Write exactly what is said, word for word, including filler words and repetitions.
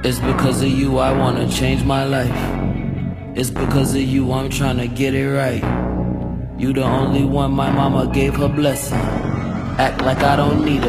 It's because of you I wanna change my life. It's because of you I'm tryna get it right. You the only one my mama gave her blessing. Act like I don't need it.